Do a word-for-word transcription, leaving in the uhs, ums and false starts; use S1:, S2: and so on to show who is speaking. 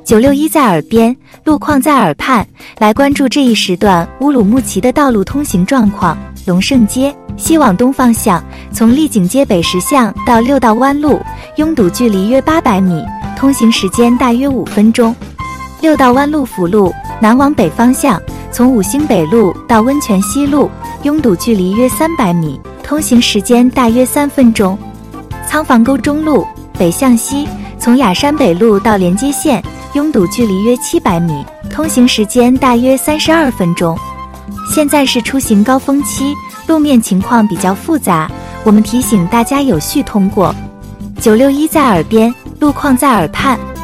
S1: 九六一在耳边，路况在耳畔。来关注这一时段乌鲁木齐的道路通行状况。龙胜街西往东方向，从丽景街北十巷到六道湾路，拥堵距离约八百米，通行时间大约五分钟。六道湾路辅路南往北方向，从五星北路到温泉西路，拥堵距离约三百米，通行时间大约三分钟。仓房沟中路北向西，从雅山北路到连接线，拥堵距离约七百米，通行时间大约三十二分钟。现在是出行高峰期，路面情况比较复杂，我们提醒大家有序通过。九六一在耳边，路况在耳畔。